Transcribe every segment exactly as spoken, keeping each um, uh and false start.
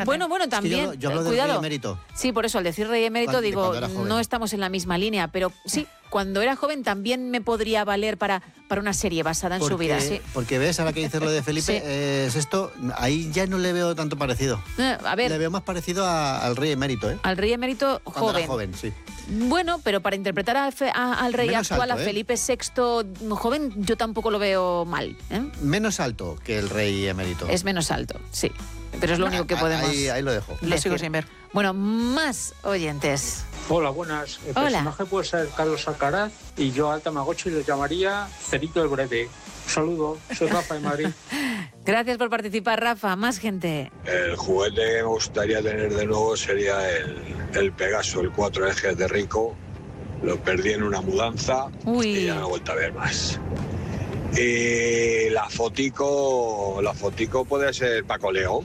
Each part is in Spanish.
Bueno, bueno, también. Es que yo, yo hablo eh, del cuidado. rey emérito. Sí, por eso, al decir rey emérito, Cuando- digo, cuando era joven. no estamos en la misma línea, pero sí, cuando era joven también me podría valer para, para una serie basada en Porque, su vida, sí. porque ves, ahora que dices lo de Felipe, Sí. eh, esto, ahí ya no le veo tanto parecido. Eh, a ver, Le veo más parecido a- al rey emérito, ¿eh? al rey emérito Cuando joven. era joven, sí. Bueno, pero para interpretar a Fe- a- al rey Menos actual, alto, a ¿eh? Felipe sexto joven, yo tampoco lo veo mal. ¿eh? Menos alto que el rey emérito. Es menos alto, sí. Pero es lo único que Ah, podemos Ahí, ahí lo dejo. Lo decir. sigo sin ver. Bueno, más oyentes. Hola, buenas. El Hola. personaje puede ser Carlos Alcaraz y yo al Tamagotchi le llamaría Cerito el Breve. Un saludo, soy Rafa de Madrid. Gracias por participar, Rafa. Más gente. El juguete que me gustaría tener de nuevo sería el, el Pegaso, el cuatro ejes de Rico. Lo perdí en una mudanza Uy. y ya no he vuelto a ver más. Y la fotico, la fotico puede ser Paco León.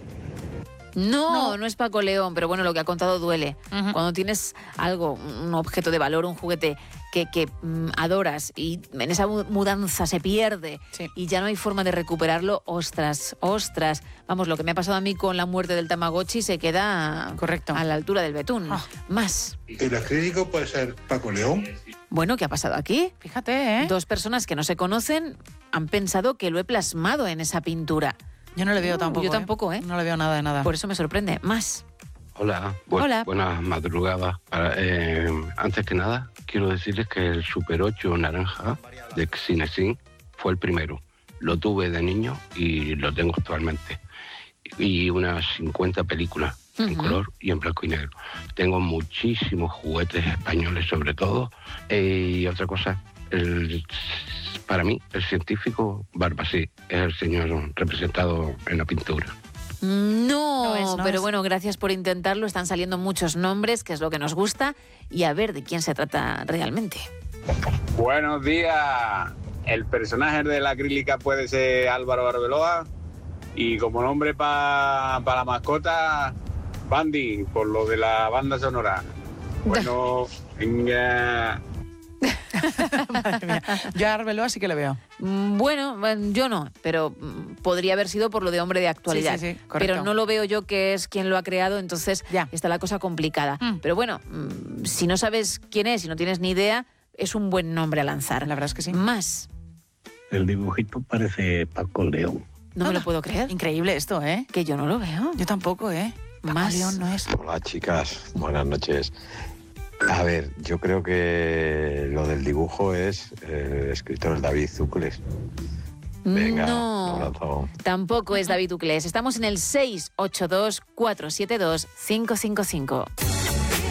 No, no, es Paco León, pero bueno, lo que ha contado duele. Ujú. Cuando tienes algo, un objeto de valor, un juguete que, que mm, adoras y en esa mu- mudanza se pierde Sí. y ya no hay forma de recuperarlo, ostras, ostras. Vamos, lo que me ha pasado a mí con la muerte del Tamagotchi se queda Correcto. a la altura del betún. Ah. Más. El acrílico puede ser Paco León. Bueno, ¿qué ha pasado aquí? Fíjate, ¿eh? Dos personas que no se conocen han pensado que lo he plasmado en esa pintura. Yo no le veo No, tampoco. yo tampoco, ¿eh? No le veo nada de nada. Por eso me sorprende. Más. Hola, bu- Hola. buenas madrugadas. Para- eh, antes que nada, quiero decirles que el Super ocho naranja de Cinesin fue el primero. Lo tuve de niño y lo tengo actualmente. Y unas cincuenta películas en Ujú. color y en blanco y negro. Tengo muchísimos juguetes españoles sobre todo. Eh, y otra cosa, el, para mí, el científico Barbasí es el señor representado en la pintura. No, No es, no pero es. bueno, gracias por intentarlo. Están saliendo muchos nombres, que es lo que nos gusta, y a ver de quién se trata realmente. Buenos días. El personaje de la acrílica puede ser Álvaro Arbeloa y como nombre para la mascota, Bandy, por lo de la banda sonora. Bueno, venga. Madre mía. Yo a Arbeloa sí que le veo. Mm, Bueno, bueno, yo no, pero mm, podría haber sido por lo de hombre de actualidad. Sí, sí, sí, correcto. pero no lo veo yo que es quien lo ha creado, entonces Ya. está la cosa complicada. Mm. Pero bueno, mm, si no sabes quién es, si no tienes ni idea, es un buen nombre a lanzar. La verdad es que sí. Más. El dibujito parece Paco León. No me Anda. lo puedo creer. Increíble esto, ¿eh? Que yo no lo veo. Yo tampoco, ¿eh? Paco Más. León no es. Hola chicas, buenas noches. A ver, yo creo que lo del dibujo es el escritor David Zucles. Venga, no. un abrazo. Tampoco es David Uclés. Estamos en el seis ocho dos, cuatro siete dos, cinco cinco cinco.